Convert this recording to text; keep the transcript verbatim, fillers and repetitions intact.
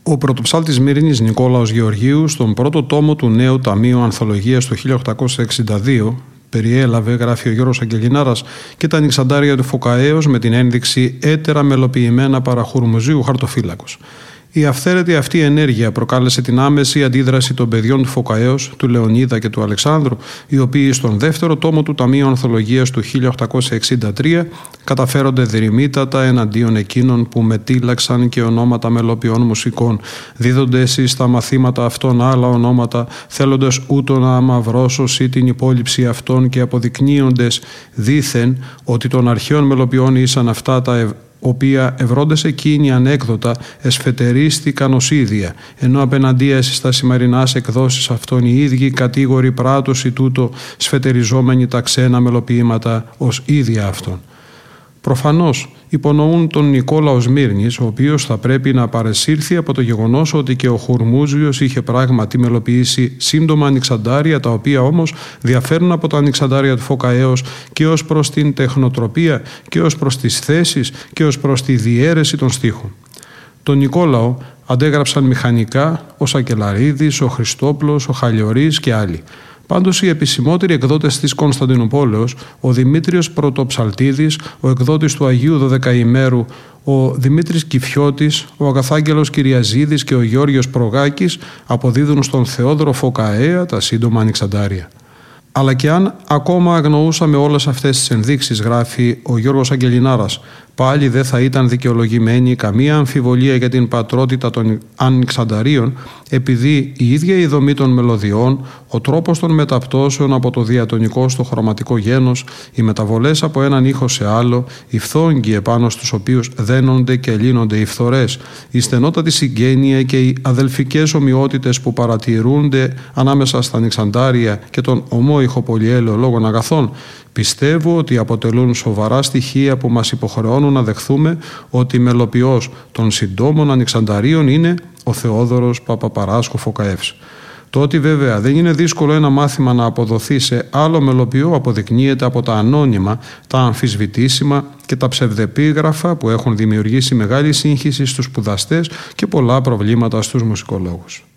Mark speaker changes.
Speaker 1: Ο πρωτοψάλτης Σμύρνης Νικόλαος Γεωργίου, στον πρώτο τόμο του νέου Ταμείου Ανθολογίας το χίλια οκτακόσια εξήντα δύο, περιέλαβε, γράφει ο Γιώργος Αγγελινάρας, και τα νηξαντάρια του Φωκαέως με την ένδειξη «Έτερα μελοποιημένα παραχουρμουζίου χαρτοφύλακος». Η αυθαίρετη αυτή ενέργεια προκάλεσε την άμεση αντίδραση των παιδιών του Φωκαέως, του Λεωνίδα και του Αλεξάνδρου, οι οποίοι στον δεύτερο τόμο του Ταμείου Ανθολογίας του χίλια οκτακόσια εξήντα τρία καταφέρονται δρυμύτατα εναντίον εκείνων που μετήλαξαν και ονόματα μελοποιών μουσικών, δίδοντες στα μαθήματα αυτών άλλα ονόματα, θέλοντας ούτω να αμαυρώσωσι την υπόλοιψη αυτών και αποδεικνύοντες δήθεν ότι των αρχαίων μελοποιών ήσαν αυτά τα ευ... οποία ευρώντες εκείνοι ανέκδοτα εσφετερίστηκαν ως ίδια, ενώ απέναντία στα σημερινάς εκδόσεις αυτών οι ίδιοι κατήγοροι πράτωση τούτο σφετεριζόμενοι τα ξένα μελοποιήματα ως ίδια αυτών. Προφανώς υπονοούν τον Νικόλαο Σμύρνης, ο οποίος θα πρέπει να παρεσύρθει από το γεγονός ότι και ο Χουρμούζιος είχε πράγματι μελοποιήσει σύντομα ανοιξαντάρια, τα οποία όμως διαφέρουν από τα ανοιξαντάρια του Φωκαέως και ως προς την τεχνοτροπία και ως προς τις θέσεις και ως προς τη διαίρεση των στίχων. Τον Νικόλαο αντέγραψαν μηχανικά ο Σακελαρίδης, ο Χριστόπλος, ο Χαλιορής και άλλοι. Πάντως οι επισημότεροι εκδότες της Κωνσταντινούπολεως, ο Δημήτριος Πρωτοψαλτίδης, ο εκδότης του Αγίου Δωδεκαημέρου, ο Δημήτρης Κυφιώτης, ο Αγαθάγγελος Κυριαζίδης και ο Γιώργος Προγάκης αποδίδουν στον Θεόδωρο Φωκαέα τα σύντομα ανοιξαντάρια. Αλλά και αν ακόμα αγνοούσαμε όλες αυτές τις ενδείξεις, γράφει ο Γιώργος Αγγελινάρας, πάλι δεν θα ήταν δικαιολογημένη καμία αμφιβολία για την πατρότητα των ανοιξανταρίων, επειδή η ίδια η δομή των μελωδιών, ο τρόπος των μεταπτώσεων από το διατονικό στο χρωματικό γένος, οι μεταβολές από έναν ήχο σε άλλο, οι φθόγγοι επάνω στους οποίους δένονται και λύνονται οι φθορές, η στενότατη συγγένεια και οι αδελφικές ομοιότητες που παρατηρούνται ανάμεσα στα ανοιξαντάρια και τον ομόηχο πολυέλαιο λόγων αγαθών, πιστεύω ότι αποτελούν σοβαρά στοιχεία που μας υποχρεώνουν να δεχθούμε ότι μελοποιός των συντόμων ανοιξανταρίων είναι ο Θεόδωρος Παπαπαράσχου Φωκαεύς. Το ότι βέβαια δεν είναι δύσκολο ένα μάθημα να αποδοθεί σε άλλο μελοποιό αποδεικνύεται από τα ανώνυμα, τα αμφισβητήσιμα και τα ψευδεπίγραφα που έχουν δημιουργήσει μεγάλη σύγχυση στους σπουδαστές και πολλά προβλήματα στους μουσικολόγους.